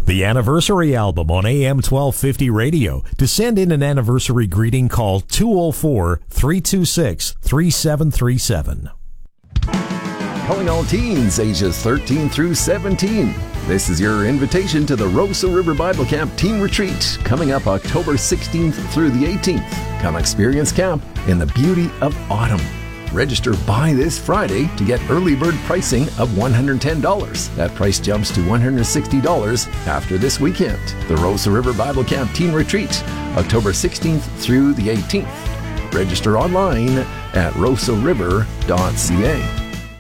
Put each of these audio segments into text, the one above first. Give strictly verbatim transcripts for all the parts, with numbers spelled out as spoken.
The Anniversary Album on A M twelve fifty radio. To send in an anniversary greeting, call two oh four, three two six, three seven three seven. Calling all teens ages thirteen through seventeen. This is your invitation to the Roseau River Bible Camp Teen Retreat coming up October sixteenth through the eighteenth. Come experience camp in the beauty of autumn. Register by this Friday to get early bird pricing of one hundred ten dollars. That price jumps to one hundred sixty dollars after this weekend. The Roseau River Bible Camp Teen Retreat, October sixteenth through the eighteenth. Register online at roseau river dot c a.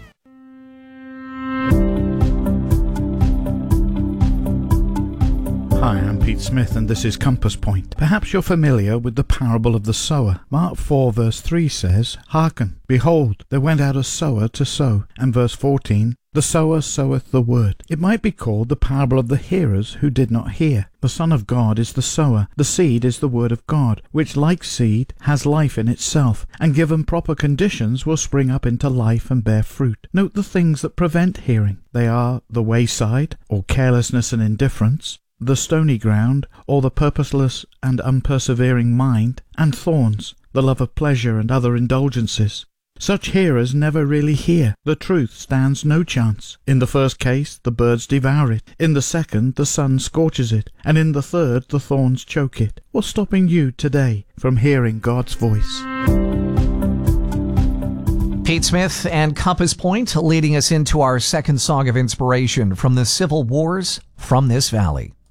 Hi, I'm Pete Smith and this is Compass Point. Perhaps you're familiar with the parable of the sower. Mark four verse three says, "Hearken, behold, there went out a sower to sow." And verse fourteen, "The sower soweth the word." It might be called the parable of the hearers who did not hear. The Son of God is the sower. The seed is the word of God, which, like seed, has life in itself, and given proper conditions will spring up into life and bear fruit. Note the things that prevent hearing. They are the wayside, or carelessness and indifference, the stony ground, or the purposeless and unpersevering mind, and thorns, the love of pleasure and other indulgences. Such hearers never really hear. The truth stands no chance. In the first case, the birds devour it. In the second, the sun scorches it. And in the third, the thorns choke it. What's stopping you today from hearing God's voice? Pete Smith and Compass Point leading us into our second song of inspiration from the Civil Wars from this Valley.